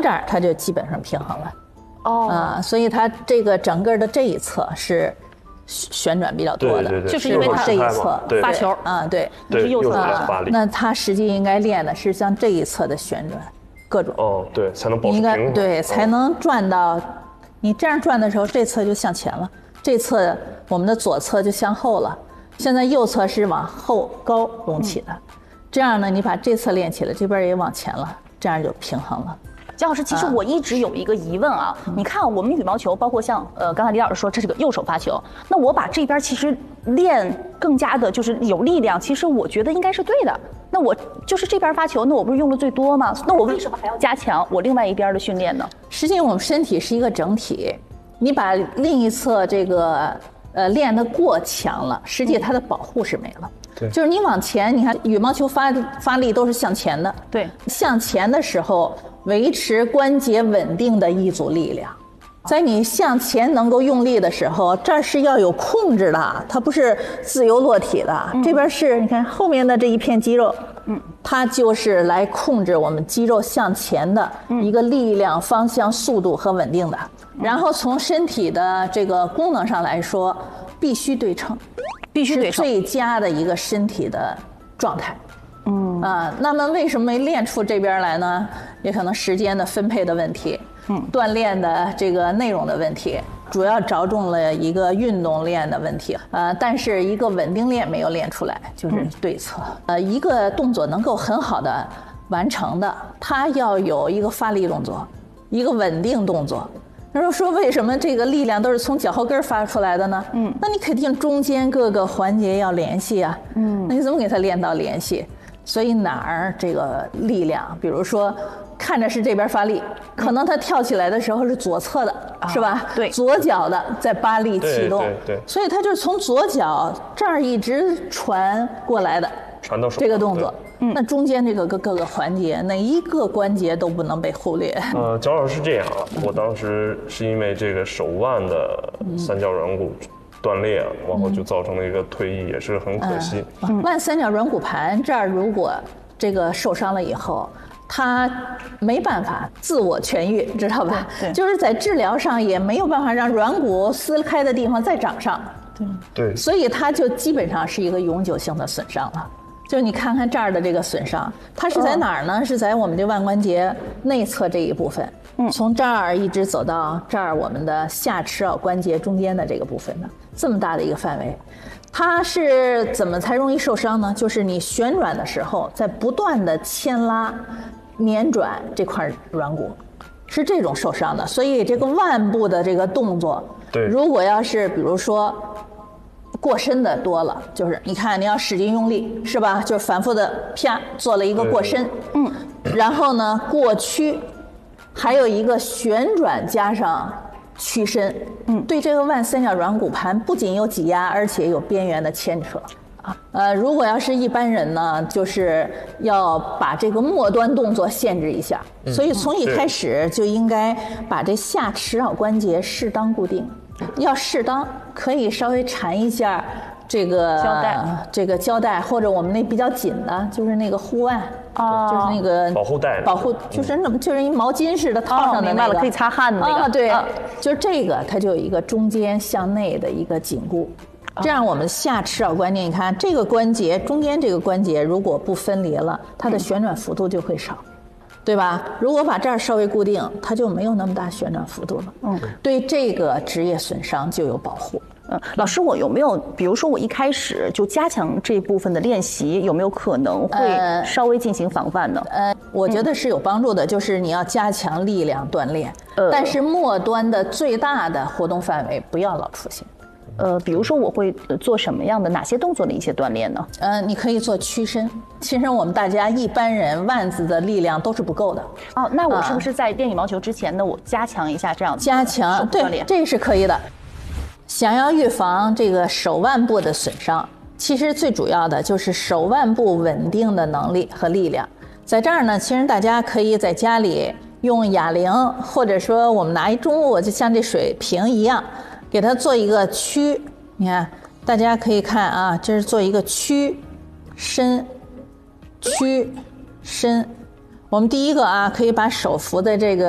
这儿，它就基本上平衡了。所以它这个整个的这一侧是旋转比较多的， 对， 就是因为它这一侧发球对， 是右侧发力。 那它实际应该练的是像这一侧的旋转，各种对，才能保持平衡， 对，才能转到你这样转的时候，这侧就向前了，这侧我们的左侧就向后了。现在右侧是往后高隆起的，这样呢，你把这侧练起来，这边也往前了，这样就平衡了。 姜老师，其实我一直有一个疑问啊，你看我们羽毛球，包括像刚才李老师说这是个右手发球，那我把这边其实练更加的就是有力量，其实我觉得应该是对的。那我就是这边发球，那我不是用的最多吗？那我为什么还要加强我另外一边的训练呢？ 实际我们身体是一个整体，你把另一侧这个练得过强了，实际它的保护是没了。就是你往前，你看羽毛球发力都是向前的， 对， 向前的时候维持关节稳定的一组力量，在你向前能够用力的时候，这儿是要有控制的，它不是自由落体的。这边是你看后面的这一片肌肉，它就是来控制我们肌肉向前的一个力量、方向、速度和稳定的。然后从身体的这个功能上来说，必须对称。 必须对称， 最佳的一个身体的状态。那么为什么没练出这边来呢？也可能时间的分配的问题，锻炼的这个内容的问题，主要着重了一个运动练的问题。但是一个稳定练没有练出来，就是对侧。一个动作能够很好的完成的，它要有一个发力动作，一个稳定动作。然后说为什么这个力量都是从脚后跟发出来的呢？那你肯定中间各个环节要联系啊。那你怎么给它练到联系？所以哪儿这个力量，比如说看着是这边发力，可能它跳起来的时候是左侧的，是吧？ 对， 左脚的在发力启动， 对， 所以它就是从左脚这儿一直传过来的， 传到手这个动作。那中间这个各个环节，哪一个关节都不能被忽略。 姜老师是这样啊，我当时是因为这个手腕的三角软骨断裂，然后就造成了一个退役，也是很可惜。 腕三角软骨盘这儿如果这个受伤了以后，它没办法自我痊愈，知道吧？ 对， 就是在治疗上也没有办法让软骨撕开的地方再长上。 对， 所以它就基本上是一个永久性的损伤了。就你看看这儿的这个损伤，它是在哪儿呢？是在我们这腕关节内侧这一部分，从这儿一直走到这儿，我们的下齿螯关节中间的这个部分呢，这么大的一个范围。它是怎么才容易受伤呢？就是你旋转的时候，在不断的牵拉、捻转这块软骨，是这种受伤的。所以这个腕部的这个动作， 对， 如果要是比如说过深的多了，就是你看你要使劲用力，是吧？就是反复的啪做了一个过深，然后呢过屈，还有一个旋转加上屈伸，对这个腕三角软骨盘不仅有挤压，而且有边缘的牵扯。如果要是一般人呢，就是要把这个末端动作限制一下，所以从一开始就应该把这下齿螯关节适当固定。要适当，可以稍微缠一下这个胶带，或者我们那比较紧的，就是那个护腕，就是那个保护带， 就是那么就是一毛巾似的套上的那个， 可以擦汗的那个。 对，就是这个，它就有一个中间向内的一个紧固，这样我们下齿螯关节，你看这个关节中间这个关节如果不分离了，它的旋转幅度就会少。对吧？如果把这儿稍微固定，它就没有那么大旋转幅度了。对这个职业损伤就有保护。 老师，我有没有，比如说我一开始就加强这部分的练习，有没有可能会稍微进行防范呢？ 我觉得是有帮助的，就是你要加强力量锻炼，但是末端的最大的活动范围不要老出现。 比如说我会做什么样的哪些动作的一些锻炼呢？ 你可以做屈伸。其实我们大家一般人腕子的力量都是不够的。 那我是不是在练羽毛球之前呢，我加强一下这样的加强对，这是可以的。想要预防这个手腕部的损伤，其实最主要的就是手腕部稳定的能力和力量。在这儿呢，其实大家可以在家里用哑铃，或者说我们拿一重物，就像这水瓶一样。给它做一个屈，你看，大家可以看啊，这是做一个屈伸，屈伸。我们第一个啊，可以把手扶在这个